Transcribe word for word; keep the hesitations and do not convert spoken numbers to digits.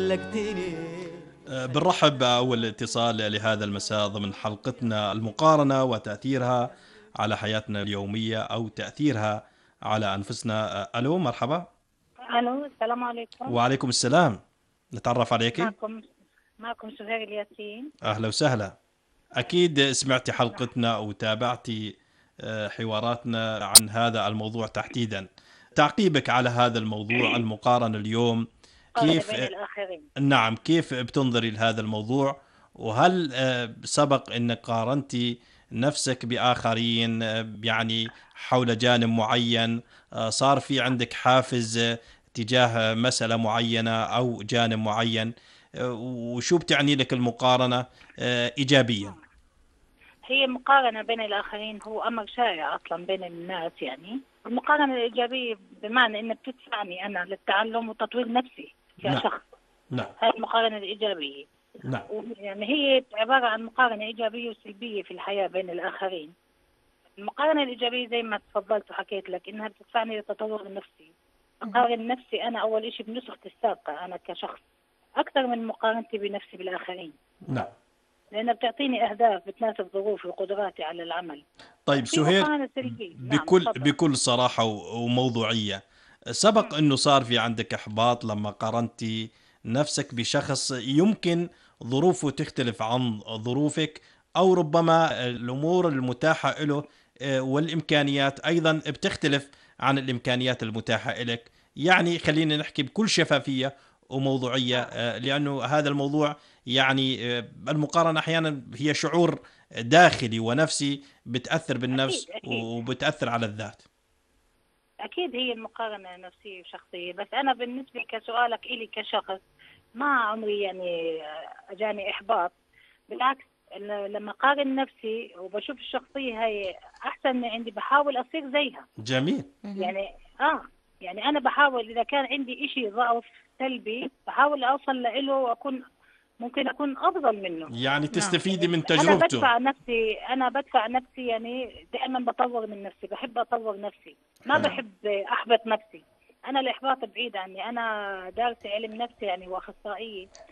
علقتني. بنرحب بأول اتصال لهذا المساء ضمن حلقتنا المقارنة وتأثيرها على حياتنا اليومية أو تأثيرها على أنفسنا. ألو، مرحبا. الو، السلام عليكم. وعليكم السلام. نتعرف عليك. معكم معكم سهير الياسين. أهلا وسهلا. أكيد سمعتي حلقتنا أو تابعتي حواراتنا عن هذا الموضوع تحديدا. تعقيبك على هذا الموضوع المقارنة اليوم، كيف بين الآخرين. نعم كيف بتنظري لهذا الموضوع؟ وهل سبق أنك قارنتي نفسك بآخرين يعني حول جانب معين؟ صار في عندك حافز تجاه مسألة معينة أو جانب معين؟ وشو بتعني لك المقارنة إيجابيا؟ هي مقارنة بين الآخرين هو أمر شائع أصلا بين الناس. يعني المقارنة الإيجابية بمعنى إنها بتدفعني أنا للتعلم وتطوير نفسي كشخص. نعم. هاي المقارنة الإيجابية. نعم. يعني هي عبارة عن مقارنة إيجابية وسلبية في الحياة بين الآخرين. المقارنة الإيجابية زي ما تفضلت وحكيت لك إنها بتدفعني للتطور نفسي. أقارن نفسي أنا أول إشي بنسختي السابقة أنا كشخص أكثر من مقارنتي بنفسي بالآخرين. نعم. لأنها بتعطيني أهداف بتناسب ظروفي وقدراتي على العمل. طيب سهير، بكل نعم بكل صراحة وموضوعية، سبق أنه صار في عندك إحباط لما قارنتي نفسك بشخص يمكن ظروفه تختلف عن ظروفك، أو ربما الأمور المتاحة له والإمكانيات أيضا بتختلف عن الإمكانيات المتاحة لك؟ يعني خلينا نحكي بكل شفافية وموضوعية، لأنه هذا الموضوع يعني المقارنة أحيانا هي شعور داخلي ونفسي بتأثر بالنفس. أكيد. أكيد. وبتأثر على الذات. أكيد هي المقارنة نفسية وشخصية. بس أنا بالنسبة كسؤالك إلي كشخص ما عمري يعني أجاني إحباط. بالعكس، لما قارن نفسي وبشوف الشخصية هاي أحسن من عندي بحاول أصير زيها. جميل. يعني آه يعني أنا بحاول إذا كان عندي إشي ضعف سلبي بحاول أوصل له وأكون ممكن أكون أفضل منه. يعني تستفيدي نعم. من تجربته. أنا بدفع نفسي أنا بدفع نفسي يعني دائما بطور من نفسي. بحب أطور نفسي، ما حلو. بحب أحبط نفسي. أنا الإحباط بعيد عني. أنا دارسة علم نفسي يعني وأخصائية.